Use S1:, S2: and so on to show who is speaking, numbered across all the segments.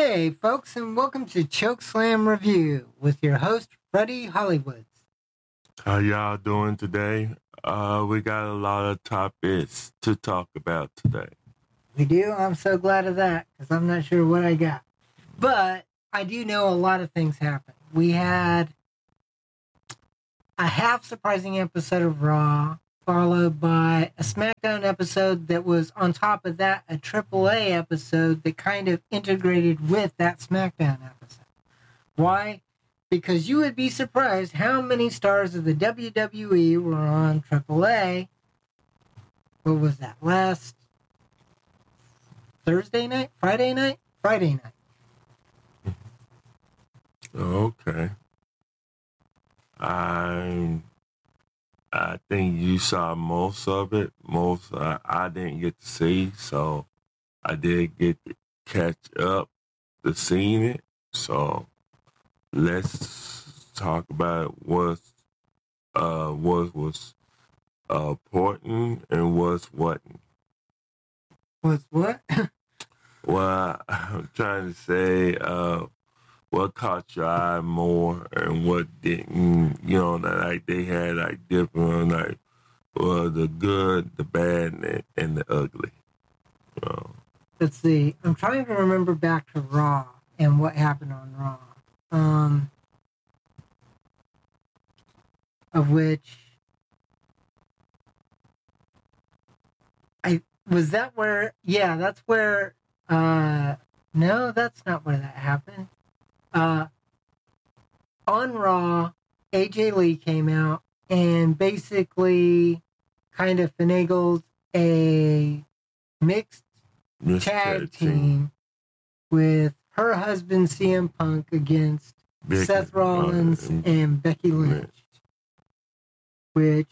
S1: Hey, folks, and welcome to Chokeslam Review with your host, Freddie Hollywoods.
S2: How y'all doing today? We got a lot of topics to talk about today.
S1: We do? I'm so glad of that, because I'm not sure what I got. But I do know a lot of things happened. We had a half-surprising episode of Raw, followed by a SmackDown episode that was on top of that, a AAA episode that kind of integrated with that SmackDown episode. Why? Because you would be surprised how many stars of the WWE were on AAA. What was that? Last Thursday night? Friday night? Friday night.
S2: Okay. I think you saw most of it. Most I didn't get to see, so I did get to catch up to seeing it. So let's talk about what was important and what wasn't.
S1: Was what?
S2: Well, I'm trying to say what caught your eye more and what didn't. You know, like they had like different the good, the bad, and the ugly.
S1: Let's see. I'm trying to remember back to Raw and what happened on Raw. Of which was that where? Yeah, that's where. No, that's not where that happened. On Raw, AJ Lee came out and basically kind of finagled a mixed tag team with her husband CM Punk against Seth Rollins and Becky Lynch. Which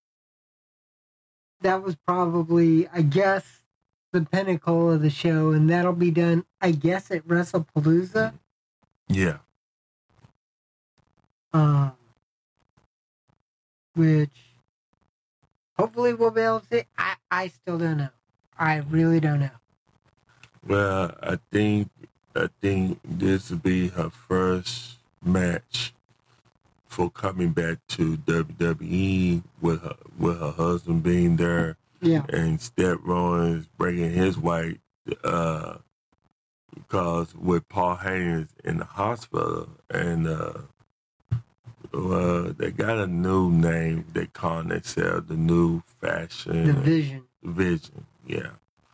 S1: that was probably, I guess, the pinnacle of the show, and that'll be done, I guess, at WrestlePalooza.
S2: Yeah.
S1: Which hopefully we'll be able to see. I still don't know. I really don't know.
S2: Well, I think this will be her first match for coming back to WWE with her husband being there.
S1: Yeah.
S2: And Seth Rollins bringing his wife because with Paul Heyman in the hospital and they got a new name they call themselves the New Fashion
S1: Division.
S2: Yeah.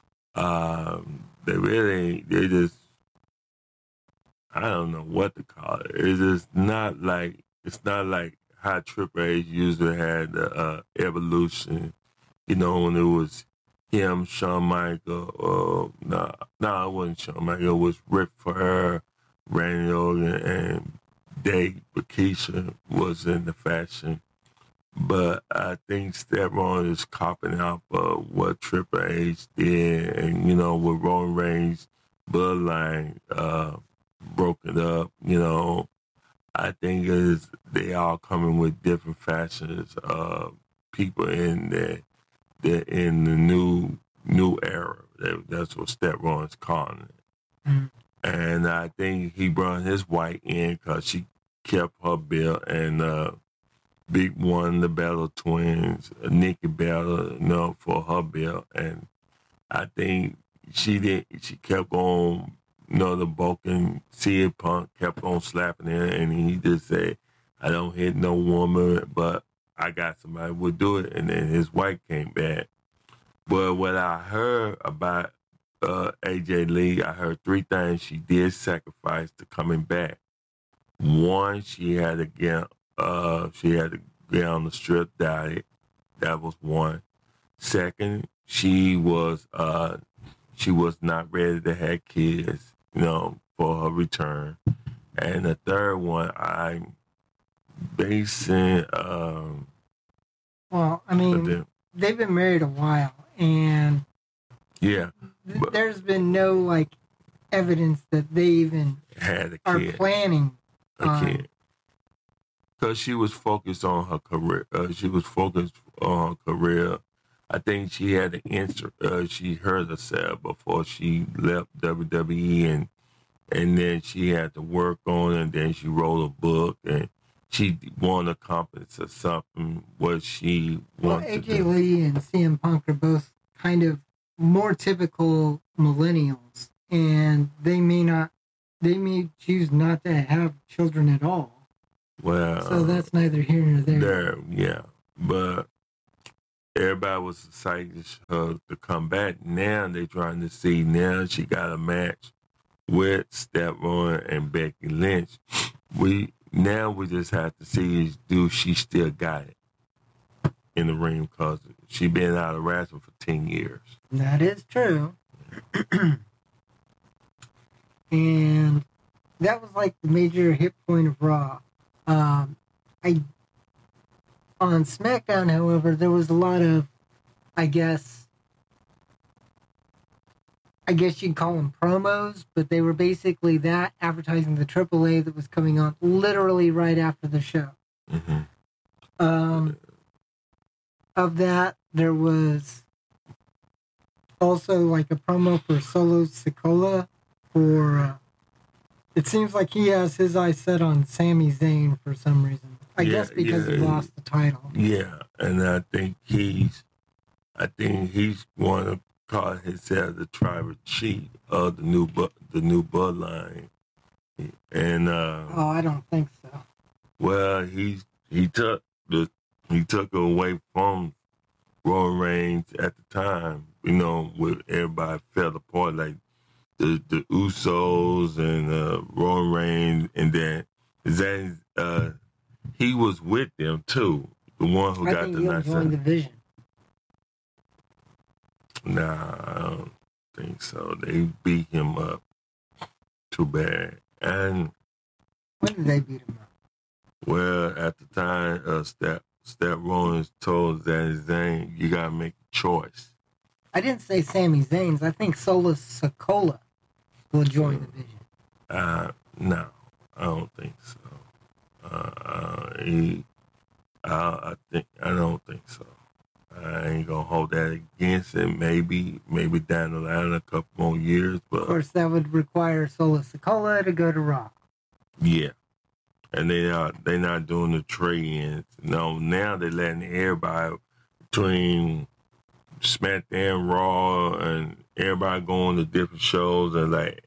S2: They just I don't know what to call it. It's not like how Triple H usually had the Evolution, you know, when it was him, Shawn Michaels, it wasn't Shawn Michaels, it was Ric Flair, Randy Orton, and Dave Batista was in the Fashion. But I think Seth Rollins is copying out what Triple H did, and, you know, with Roman Reigns' bloodline broken up, you know, I think they all coming with different fashions of people in the new era. That's what Seth Rollins calling it. Mm-hmm. And I think he brought his wife in because she kept her belt and Big One, the Battle Twins, Nikki Bella, you know, for her belt. And I think she kept on, you know, the Vulcan CM Punk kept on slapping her, and he just said, I don't hit no woman, but I got somebody who would do it. And then his wife came back. But what I heard about AJ Lee, I heard three things she did sacrifice to coming back. One, she had to get on the strip diet. That was one. Second, she was not ready to have kids, you know, for her return. And the third one, I'm basing.
S1: Well, I mean, they've been married a while, and
S2: yeah,
S1: there's been no like evidence that they even are planning
S2: a kid. Because she was focused on her career. I think she had to answer. She hurt herself before she left WWE and and then she had to work on it, and then she wrote a book, and she won a competence or something, what she
S1: Well,
S2: wanted to
S1: AJ
S2: do.
S1: Lee and CM Punk are both kind of more typical millennials, and they may choose not to have children at all.
S2: Well,
S1: So that's neither here nor there.
S2: yeah. But everybody was excited to come back. Now they trying to see, now she got a match with Steph Rowan and Becky Lynch. We just have to see, do she still got it in the ring, because she been out of wrestling for 10 years.
S1: That is true. And that was like the major hit point of Raw. On SmackDown, however, there was a lot of, I guess you'd call them promos, but they were basically that advertising the AAA that was coming on literally right after the show.
S2: Mm-hmm.
S1: Of that, there was also like a promo for Solo Sikoa for, it seems like he has his eyes set on Sami Zayn for some reason. I guess because he lost the title.
S2: Yeah, and I think he's going to call himself the tribal chief of the new bloodline. And
S1: I don't think so.
S2: Well, he took it away from Roman Reigns at the time. You know, with everybody fell apart, like the Usos and Roman Reigns, and then Zayn. He was with them too. The one who got the nice.
S1: Joined the Vision.
S2: Nah, I don't think so. They beat him up too bad. And
S1: when did they beat him up?
S2: Well, at the time, Steph Rollins told Zayn, you gotta make a choice.
S1: I didn't say Sami Zayn's. I think Solo Sikoa will join the Vision.
S2: No, I don't think so. I don't think so. I ain't gonna hold that against him. Maybe down the line a couple more years, but
S1: of course that would require Solo Sikoa to go to Raw.
S2: Yeah, and they not doing the trade-ins. No, now they're letting everybody between SmackDown, Raw, and everybody going to different shows, and like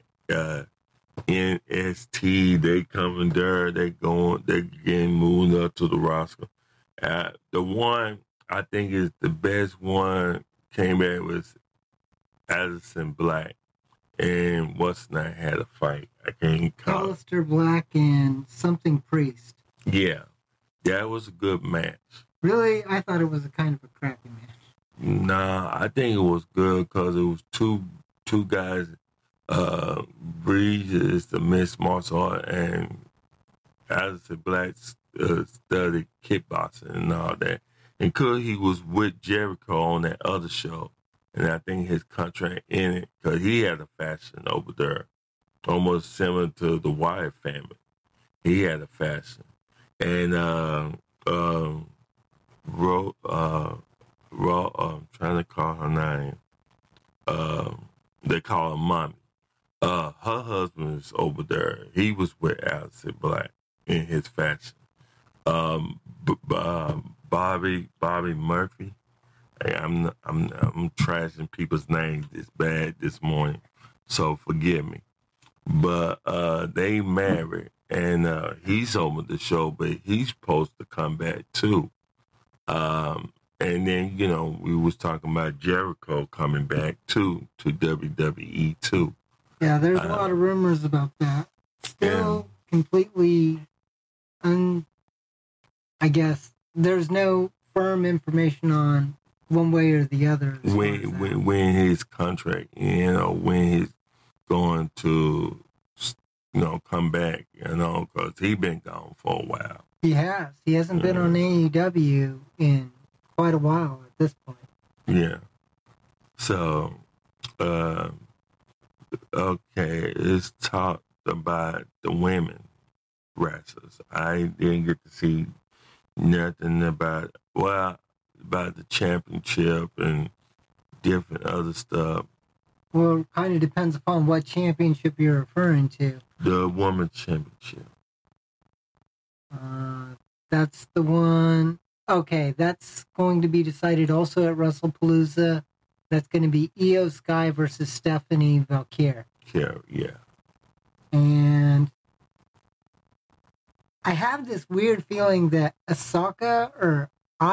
S2: NXT, they coming there, they getting moved up to the roster. The one I think is the best one came back was Addison Black, and what's not had a fight. I can't call it.
S1: Aleister Black and something Priest.
S2: Yeah, that was a good match.
S1: Really, I thought it was a kind of a crappy match.
S2: Nah, I think it was good because it was two guys. Breeze is the mixed martial art, and Aleister Black studied kickboxing and all that. And because he was with Jericho on that other show, and I think his contract in it, because he had a faction over there, almost similar to the Wyatt family. He had a faction. And I'm trying to call her name. They call her Mommy. Her husband is over there. He was with Aleister Black in his faction. Bobby Murphy. Hey, I'm trashing people's names this bad this morning, so forgive me. But they married, and he's over the show, but he's supposed to come back too. And then, we was talking about Jericho coming back too to WWE too.
S1: Yeah, there's a lot of rumors about that. Still completely I guess there's no firm information on one way or the other.
S2: When his contract, when he's going to, come back, because he's been gone for a while.
S1: He has. He hasn't been on AEW in quite a while at this point.
S2: Yeah. So, okay, let's talk about the women wrestlers. I didn't get to see nothing about the championship and different other stuff.
S1: Well, it kind of depends upon what championship you're referring to.
S2: The Women's Championship.
S1: That's the one. Okay, that's going to be decided also at WrestlePalooza. That's going to be Io Sky versus Stephanie Valkyrie.
S2: Yeah.
S1: And I have this weird feeling that Asuka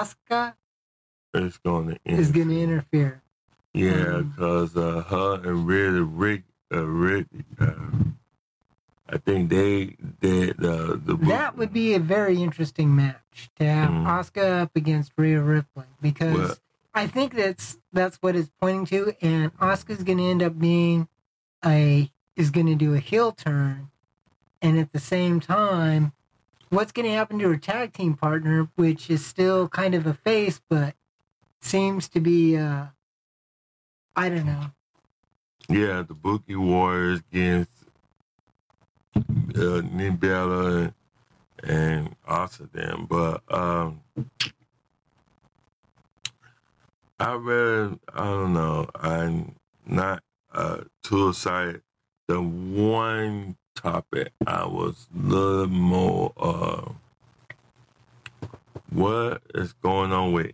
S2: is going to
S1: interfere.
S2: Yeah, because her and Rick, I think they did the
S1: that would be a very interesting match to have Asuka up against Rhea Ripley, because I think that's what it's pointing to, and Asuka's going to end up being is going to do a heel turn, and at the same time, what's going to happen to her tag team partner, which is still kind of a face, but seems to be I don't know.
S2: Yeah, the Bookie Warriors against Nibella and also them, but I don't know. I'm not too excited. The one topic I was a little more what is going on with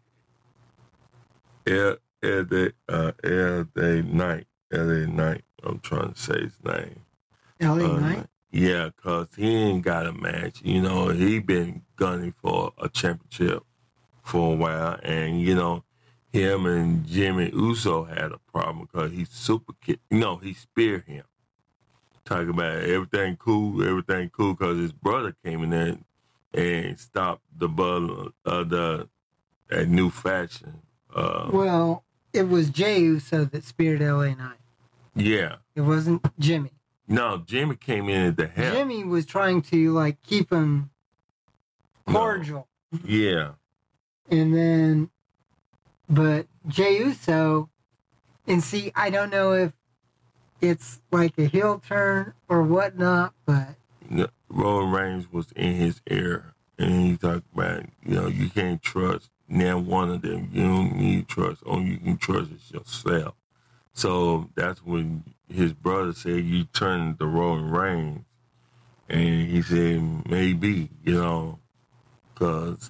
S2: LA Knight. I'm trying to say his name.
S1: LA Knight?
S2: Yeah, because he ain't got a match. You know, he been gunning for a championship for a while. And, you know, him and Jimmy Uso had a problem because he he speared him. Talking about everything cool because his brother came in there and stopped the that new fashion.
S1: Well, it was Jey Uso that speared LA Knight.
S2: Yeah.
S1: It wasn't Jimmy.
S2: No, Jimmy came in at the help.
S1: Jimmy was trying to keep him cordial.
S2: No. Yeah.
S1: And then, but Jey Uso, and see, I don't know if it's like a heel turn or whatnot, but
S2: Roman Reigns was in his ear, and he talked about, you can't trust now one of them. You don't need trust. Only you can trust is yourself. So that's when his brother said, you turned the Roman Reigns. And he said, maybe, because...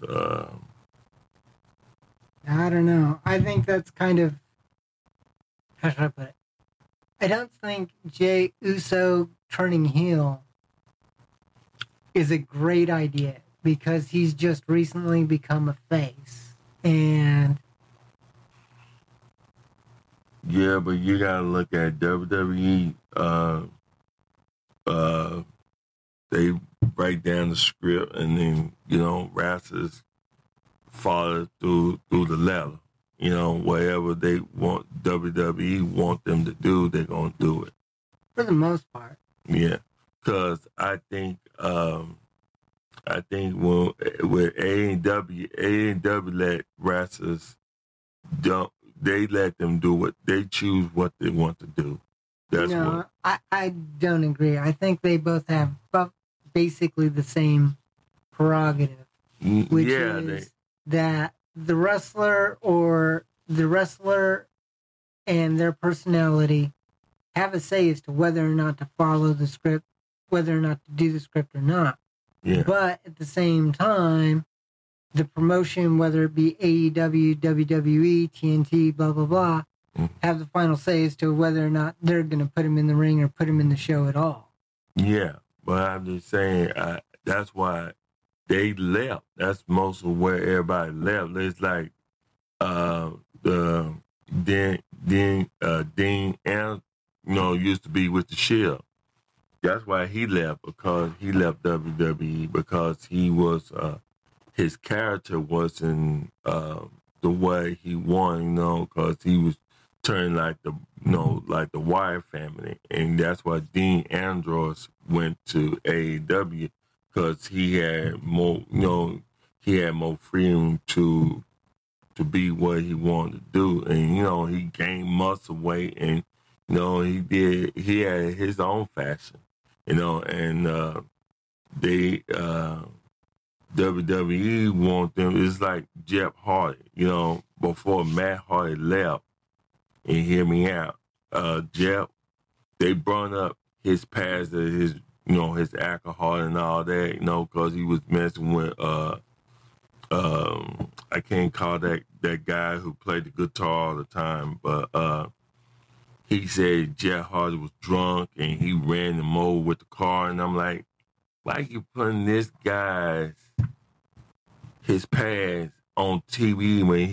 S1: I don't know. I think that's kind of... How should I put it? I don't think Jey Uso turning heel is a great idea, because he's just recently become a face. And...
S2: Yeah, but you gotta look at WWE. They write down the script, and then wrestlers follow through the letter. Whatever they want, WWE want them to do, they're gonna do it.
S1: For the most part.
S2: Yeah, because I think when with AEW let wrestlers don't. They let them do what they choose, what they want to do. That's what
S1: I don't agree. I think they both have basically the same prerogative, which is that the wrestler and their personality have a say as to whether or not to follow the script, whether or not to do the script or not.
S2: Yeah.
S1: But at the same time, the promotion, whether it be AEW, WWE, TNT, blah, blah, blah, have the final say as to whether or not they're going to put him in the ring or put him in the show at all.
S2: Yeah, but I'm just saying, that's why they left. That's most of where everybody left. It's like Dean and used to be with the Shield. That's why he left, because he left WWE, because he was... his character wasn't the way he wanted, because he was turning like the Wire family, and that's why Dean Ambrose went to AEW, because he had more, more freedom to be what he wanted to do, and he gained muscle weight, and he had his own fashion, and they. WWE want them. It's like Jeff Hardy, before Matt Hardy left, and hear me out. Jeff, they brought up his past, his his alcohol and all that, because he was messing with I can't call that guy who played the guitar all the time, but he said Jeff Hardy was drunk and he ran him over with the car, and I'm like, why you putting this guy's his past on TV when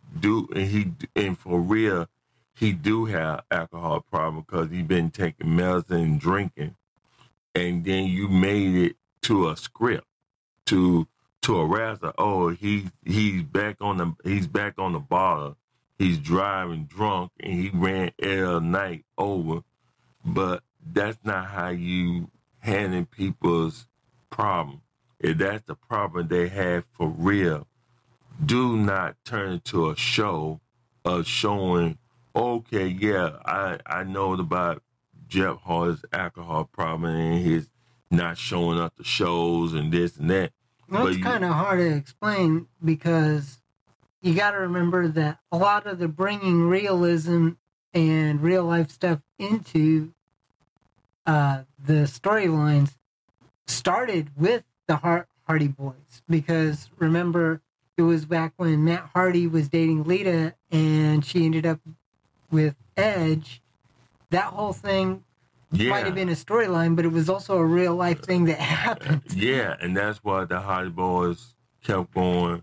S2: and for real he do have alcohol problem because he been taking medicine and drinking, and then you made it to a script to a wrestler. Oh, he's back on the bar. He's driving drunk and he ran L Knight over, but that's not how you handle people's problem. If that's the problem they have for real, do not turn it to a show of showing, okay, yeah, I know about Jeff Hardy's alcohol problem and his not showing up to shows and this and that.
S1: Well, it's kind of hard to explain because you got to remember that a lot of the bringing realism and real life stuff into the storylines started with the Hardy Boys, because remember, it was back when Matt Hardy was dating Lita and she ended up with Edge. That whole thing might have been a storyline, but it was also a real life thing that happened.
S2: Yeah, and that's why the Hardy Boys kept going.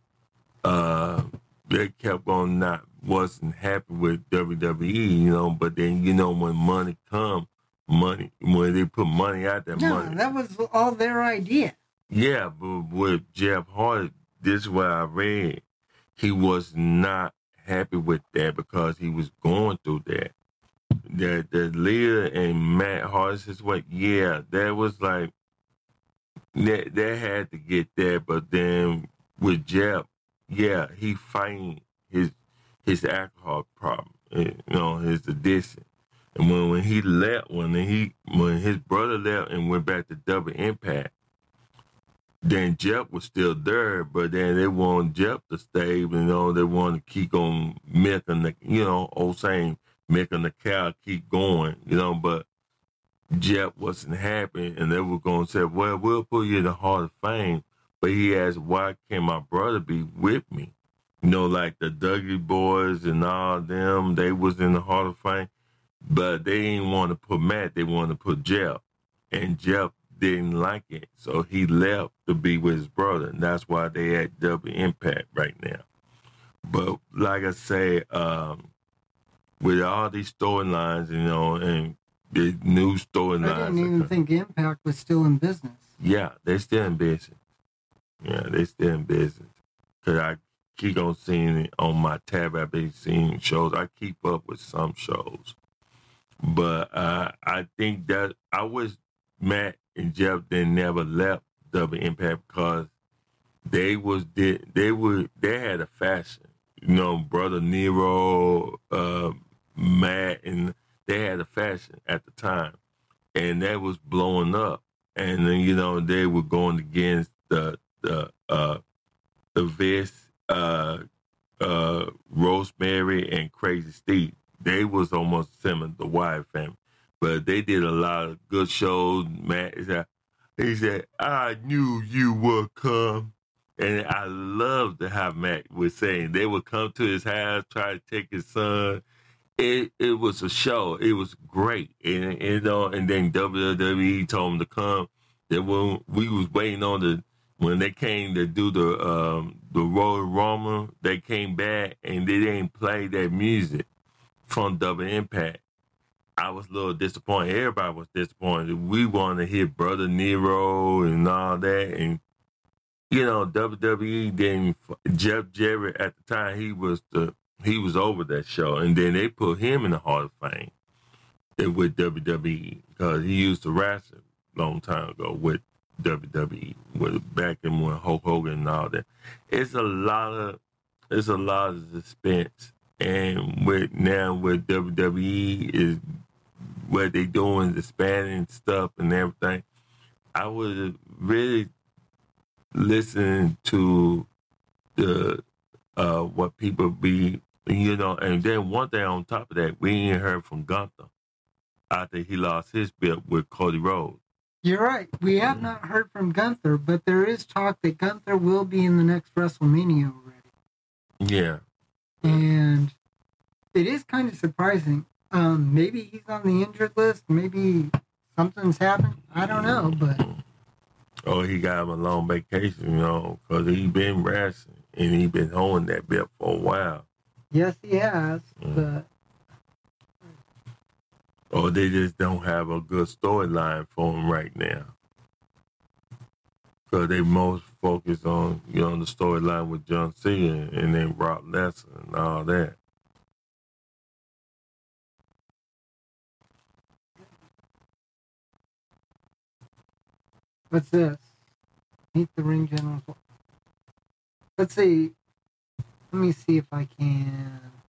S2: They kept on wasn't happy with WWE, but then when money come, when they put money out there, money.
S1: That was all their idea.
S2: Yeah, but with Jeff Hardy, this is what I read. He was not happy with that because he was going through that. The Leah and Matt Hardy's what? Yeah, that was like they had to get that. But then with Jeff, yeah, he fighting his alcohol problem, his addiction. And when he left, when his brother left and went back to Double Impact, then Jeff was still there, but then they wanted Jeff to stay, they wanted to keep on milking the, old saying, milking the cow, keep going, but Jeff wasn't happy, and they were going to say, well, we'll put you in the Hall of Fame, but he asked, why can't my brother be with me? Like the Dudley Boys and all them, they was in the Hall of Fame, but they didn't want to put Matt, they wanted to put Jeff, and Jeff didn't like it, so he left to be with his brother, and that's why they at Double Impact right now. But like I say, with all these storylines, and the new storylines,
S1: I didn't even think Impact was still in business.
S2: Yeah, they're still in business. Yeah, they still in business. Cause I keep on seeing it on my tab. I've been seeing shows. I keep up with some shows, but I think that I wish Matt and Jeff they never left Double Impact because they had a fashion, Brother Nero, Matt, and they had a fashion at the time, and that was blowing up, and then they were going against the Viz, Rosemary and Crazy Steve. They was almost similar, the Wyatt family. But they did a lot of good shows. Matt, he said, I knew you would come. And I loved how Matt was saying they would come to his house, try to take his son. It was a show. It was great. And then WWE told him to come. That when we was waiting on when they came to do the Royal Rumble, they came back and they didn't play that music from Double Impact. I was a little disappointed. Everybody was disappointed. We wanted to hear Brother Nero and all that. And, WWE didn't, Jeff Jarrett at the time, he was over that show. And then they put him in the Hall of Fame with WWE because he used to wrestle a long time ago with WWE, back in when Hulk Hogan and all that. It's a lot of suspense. And with WWE is what they doing, expanding stuff and everything. I was really listening to the what people be, and then one thing on top of that, we ain't heard from Gunther. after he lost his belt with Cody Rhodes.
S1: You're right. We have not heard from Gunther, but there is talk that Gunther will be in the next WrestleMania already.
S2: Yeah.
S1: And it is kind of surprising. Maybe he's on the injured list. Maybe something's happened. I don't know, but...
S2: Oh, he got him a long vacation, because he been wrestling, and he been holding that belt for a while.
S1: Yes, he has, but...
S2: Or they just don't have a good storyline for him right now. Because they most focus on, the storyline with John Cena and then Brock Lesnar and all that.
S1: What's this? Meet the ring general. Let's see. Let me see if I can.